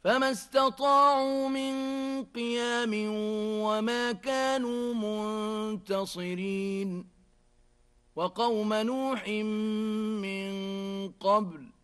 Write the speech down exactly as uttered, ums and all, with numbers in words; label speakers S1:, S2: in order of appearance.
S1: فما استطاعوا من قيام وما كانوا منتصرين وقوم نوح من قبل